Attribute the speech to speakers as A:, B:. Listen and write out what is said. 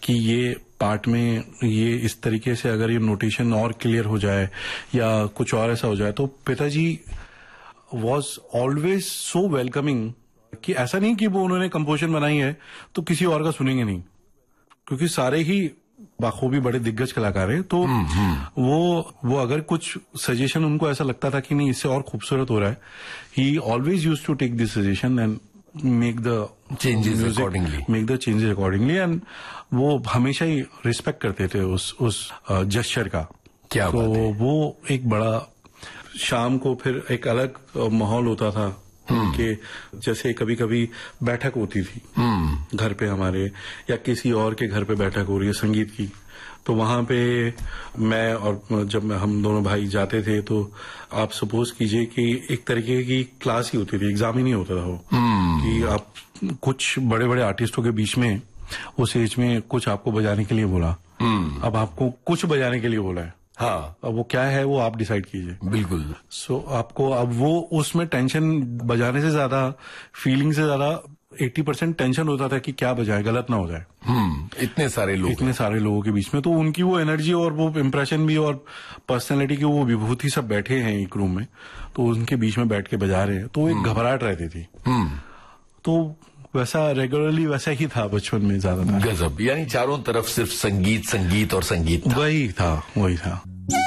A: कि ये पार्ट में ये इस तरीके से अगर ये नोटेशन और क्लियर हो जाए या कुछ और ऐसा हो जाए, तो पिताजी वॉज ऑलवेज सो वेलकमिंग कि ऐसा नहीं कि वो उन्होंने कंपोजिशन बनाई है तो किसी और का सुनेंगे नहीं, क्योंकि सारे ही बाखूबी बड़े दिग्गज कलाकार हैं, तो वो अगर कुछ सजेशन उनको ऐसा लगता था कि नहीं इससे और खूबसूरत हो रहा है, ही always used to take this suggestion and make the changes accordingly and वो हमेशा ही रिस्पेक्ट करते थे उस जेस्चर का।
B: क्या
A: तो वो एक बड़ा, शाम को फिर एक अलग माहौल होता था कि जैसे कभी कभी बैठक होती थी घर पे हमारे, या किसी और के घर पे बैठक हो रही है संगीत की, तो वहां पे मैं और जब हम दोनों भाई जाते थे तो आप सपोज कीजिए कि एक तरीके की क्लास ही होती थी, एग्जाम ही नहीं होता था वो, कि आप कुछ बड़े बड़े आर्टिस्टों के बीच में उस एज में कुछ आपको बजाने के लिए बोला, अब आपको कुछ बजाने के लिए बोला है,
B: हाँ,
A: अब वो क्या है वो आप डिसाइड कीजिए।
B: बिल्कुल।
A: सो आपको अब वो उसमें टेंशन, बजाने से ज्यादा फीलिंग से ज्यादा 80% टेंशन होता था कि क्या बजाए, गलत ना हो जाए।
B: इतने सारे
A: लोगों के बीच में, तो उनकी वो एनर्जी और वो इम्प्रेशन भी और पर्सनैलिटी की वो विभूति सब बैठे हैं एक रूम में, तो उनके बीच में बैठ के बजा रहे हैं, तो एक घबराहट रहती थी। तो वैसा रेगुलरली वैसा ही था बचपन में ज्यादा।
B: गजब, यानी चारों तरफ सिर्फ संगीत संगीत और संगीत था।
A: वही था।